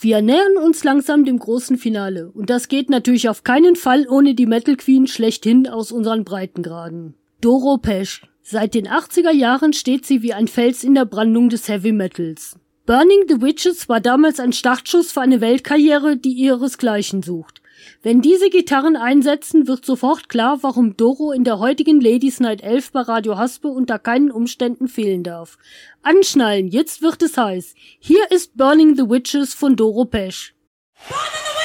Wir nähern uns langsam dem großen Finale und das geht natürlich auf keinen Fall ohne die Metal Queen schlechthin aus unseren Breitengraden. Doro Pesch. Seit den 80er Jahren steht sie wie ein Fels in der Brandung des Heavy Metals. Burning the Witches war damals ein Startschuss für eine Weltkarriere, die ihresgleichen sucht. Wenn diese Gitarren einsetzen, wird sofort klar, warum Doro in der heutigen Ladies Night 11 bei Radio Haspe unter keinen Umständen fehlen darf. Anschnallen, jetzt wird es heiß. Hier ist Burning the Witches von Doro Pesch.